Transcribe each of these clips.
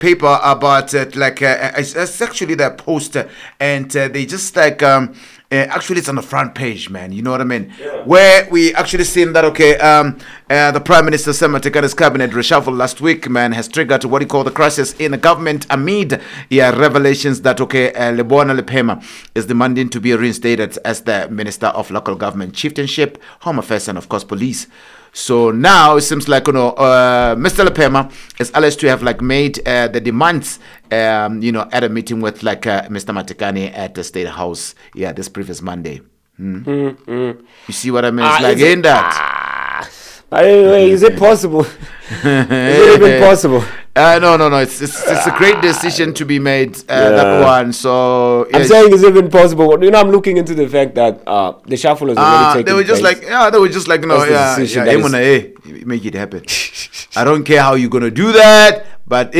paper about it. Like it's actually their poster, and they just like actually it's on the front page, man. You know what I mean? Yeah. Where we actually seen that the Prime Minister Sam Matekani's cabinet reshuffle last week, man, has triggered what he called the crisis in the government amid revelations that Leboana Lephema is demanding to be reinstated as the Minister of Local Government, Chieftainship, Home Affairs, and of course Police. So now it seems like Mr. Lephema is alleged to have like made the demands at a meeting with like Mr. Matekane at the State House this previous Monday. You see what I mean? It's like in that. Is it possible? Is it even possible? No. It's a great decision to be made. That one. So I'm saying it's even possible. I'm looking into the fact that the shuffle has already taken They were just place. Make it happen. I don't care how you're gonna do that, but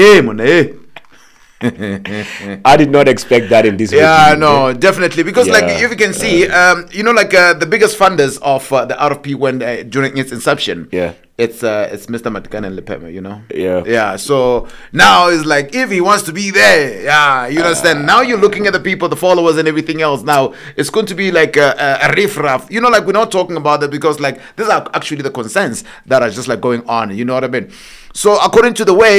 I did not expect that in this. No, definitely, because like if you can see, the biggest funders of the RFP when during its inception, it's Mr. Matekane and Lephema, So now it's like if he wants to be there, you understand. Now you're looking at the people, the followers, and everything else. Now it's going to be like a riff-raff, like we're not talking about that because like these are actually the concerns that are just like going on. You know what I mean? So according to the way,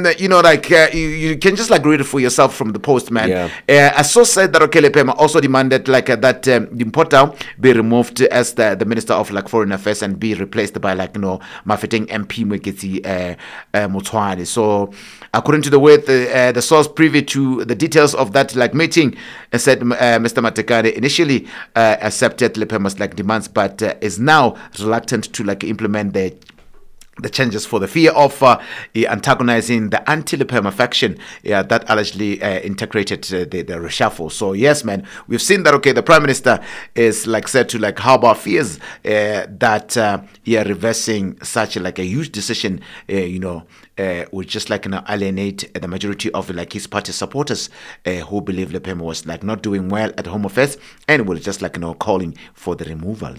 you can just like read it for yourself from the post, man. A source said that Lephema also demanded like that Dimpota be removed as the Minister of like Foreign Affairs and be replaced by like Mafeteng MP Mwekezi Motshwane. So according to the way the source privy to the details of that like meeting, said Mr. Matekane initially accepted Lephema's like demands, but is now reluctant to like implement the changes for the fear of antagonizing the anti-Lephema faction that allegedly integrated the reshuffle. So yes, man, we've seen that the Prime Minister is like said to like harbor fears that reversing such like a huge decision would just like alienate the majority of like his party supporters who believe Lephema was like not doing well at Home Affairs and will just like calling for the removal.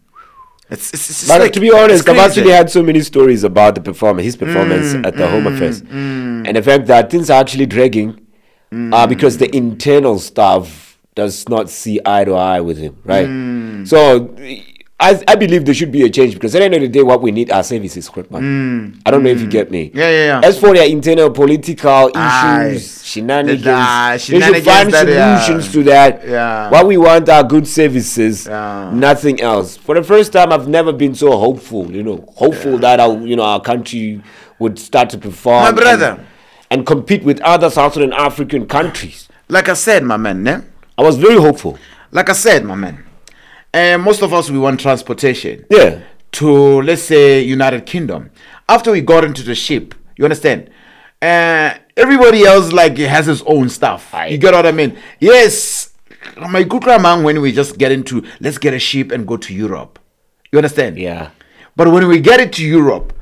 It's but like, to be honest, I've actually had so many stories about his performance at the Home Affairs, and the fact that things are actually dragging because the internal staff does not see eye to eye with him, right? So I believe there should be a change because at the end of the day, what we need are services, man. I don't know if you get me. Yeah. As for their internal political issues, shenanigans, they should find solutions to that. What we want are good services, nothing else. For the first time, I've never been so hopeful. That our country would start to perform, my brother, and compete with other Southern African countries. Like I said, my man, I was very hopeful. Like I said, my man. And most of us, we want transportation to, let's say, United Kingdom. After we got into the ship, you understand? Everybody else like has his own stuff. You get what I mean? Yes, my good man, when we just get into, let's get a ship and go to Europe. You understand? Yeah. But when we get it to Europe,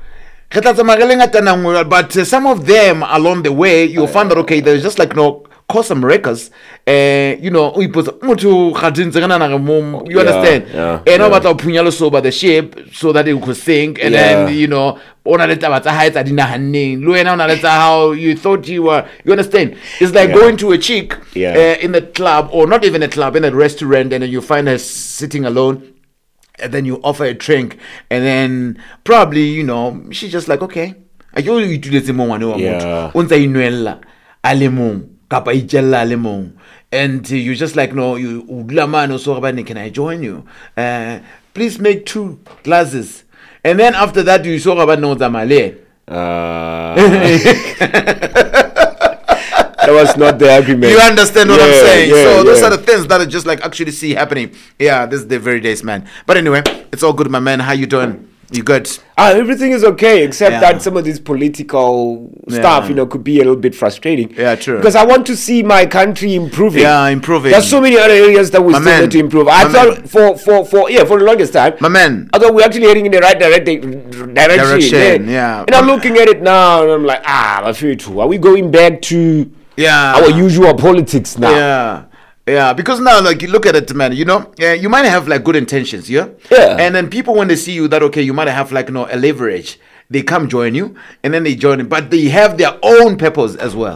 but some of them along the way, you'll find that, there's just like custom records, we put you understand? And about punyalo so by the ship so that it could sink, and then how you thought you were. You understand? It's like going to a chick in the club, or not even a club, in a restaurant, and then you find her sitting alone. And then you offer a drink, and then probably, she's just like, okay. And you're just like, no, can I join you? Please make 2 glasses. And then after that, you saw about no Zamale. That was not the agreement. You understand what I'm saying? So those are the things that I just like actually see happening. This is the very days, man. But anyway, it's all good, my man. How you doing? You good? Everything is okay, except that some of this political stuff, could be a little bit frustrating. Yeah, true. Because I want to see my country improving. Improving. There's so many other areas that we still need to improve. I thought for the longest time, my man, I thought we're actually heading in the right direction. And I'm looking at it now, and I'm like, I feel too. Are we going back to our usual politics now? Yeah, because now, like, you look at it, man, you might have, like, good intentions, and then people, when they see you, that, you might have, like, a leverage, they come join you, and then they join, but they have their own purpose as well.